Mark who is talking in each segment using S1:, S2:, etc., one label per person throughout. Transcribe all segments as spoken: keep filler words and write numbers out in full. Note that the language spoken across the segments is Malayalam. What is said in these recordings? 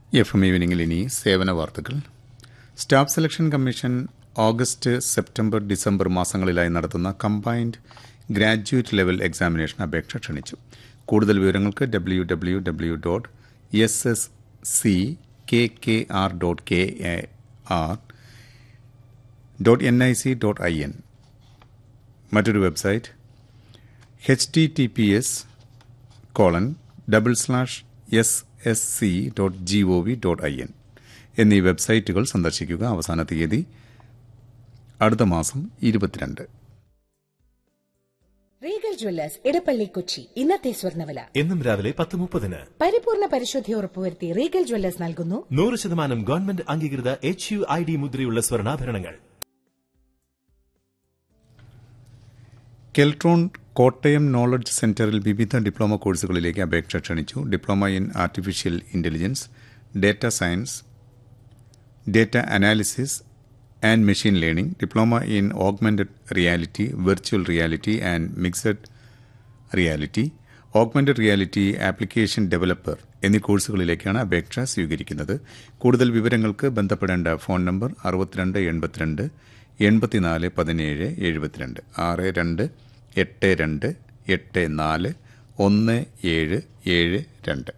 S1: എഫ് എം ഈവനിങ്ങിൽ ഇനി സേവന വാർത്തകൾ. Staff selection commission August, September, December മാസങ്ങളിലായി നടത്തുന്ന കമ്പൈൻഡ് ഗ്രാജുവേറ്റ് ലെവൽ എക്സാമിനേഷൻ അപേക്ഷ ക്ഷണിച്ചു. കൂടുതൽ വിവരങ്ങൾക്ക് W W W dot S S C K K R dot K A R dot N I C dot I N. മറ്റൊരു website H T T P S colon double slash S S C dot G O V dot I N എന്നീ വെബ്സൈറ്റുകൾ സന്ദർശിക്കുക. അവസാന തീയതി അടുത്ത മാസം ഇരുപത്തിരണ്ട്.
S2: Regal Jewellers Edappally Kochi. ഇന്നത്തെ സ്വർണ്ണവില
S3: എന്നും രാവിലെ പത്ത് മുപ്പതിന്.
S2: പരിപൂർണ പരിശുദ്ധി ഉറപ്പുവരുത്തി റീഗൽ ജ്വല്ലേഴ്സ് നൽകുന്നു
S3: നൂറ് ശതമാനം ഗവൺമെന്റ് അംഗീകൃത എച്ച് യു ഐ ഡി മുദ്രയുള്ള സ്വർണ്ണാഭരണങ്ങൾ.
S1: കെൽട്രോൺ കോട്ടയം നോളജ് സെന്ററിൽ വിവിധ ഡിപ്ലോമ കോഴ്സുകളിലേക്ക് അപേക്ഷ ക്ഷണിച്ചു. Diploma in artificial intelligence, data science, data analysis and machine learning, diploma in augmented reality, virtual reality and mixed reality, augmented reality application developer എന്നീ കോഴ്സുകളിലേക്കാണ് അപേക്ഷ സ്വീകരിക്കുന്നത്. കൂടുതൽ വിവരങ്ങൾക്ക് ബന്ധപ്പെടേണ്ട ഫോൺ നമ്പർ അറുപത്തിരണ്ട് എൺപത്തിരണ്ട് എൺപത്തിനാല് പതിനേഴ് എഴുപത്തിരണ്ട് ആറ് രണ്ട് എട്ട് രണ്ട് എട്ട് നാല് ഒന്ന് ഏഴ് ഏഴ് രണ്ട്.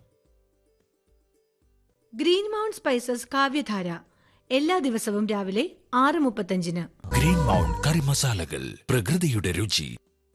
S4: ഗ്രീൻ മൗണ്ട് സ്പൈസസ് കാവ്യധാര എല്ലാ ദിവസവും രാവിലെ ആറ് മുപ്പത്തഞ്ചിന്.
S5: ഗ്രീൻ മൗണ്ട് കറി മസാലകൾ, പ്രകൃതിയുടെ രുചി.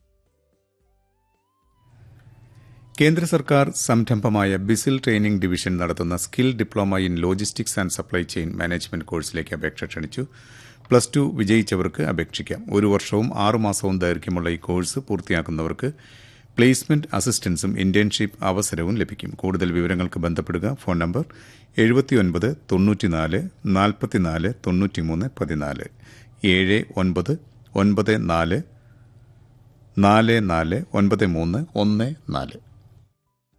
S1: കേന്ദ്ര സർക്കാർ സംരംഭമായ ബിസിൽ ട്രെയിനിംഗ് ഡിവിഷൻ നടത്തുന്ന skill diploma in logistics and supply chain management കോഴ്സിലേക്ക് അപേക്ഷ ക്ഷണിച്ചു. പ്ലസ് ടു വിജയിച്ചവർക്ക് അപേക്ഷിക്കാം. ഒരു വർഷവും ആറുമാസവും ദൈർഘ്യമുള്ള ഈ കോഴ്സ് പൂർത്തിയാക്കുന്നവർക്ക് പ്ലേസ്മെന്റ് അസിസ്റ്റൻസും ഇന്റേൺഷിപ്പ് അവസരവും ലഭിക്കും. കൂടുതൽ വിവരങ്ങൾക്ക് ബന്ധപ്പെടുക. ഫോൺ നമ്പർ എഴുപത്തിയൊൻപത് തൊണ്ണൂറ്റിനാല് നാൽപ്പത്തിനാല് തൊണ്ണൂറ്റിമൂന്ന് പതിനാല് ഏഴ് ഒൻപത് ഒൻപത് നാല് നാല് നാല് ഒൻപത് മൂന്ന് ഒന്ന് നാല്.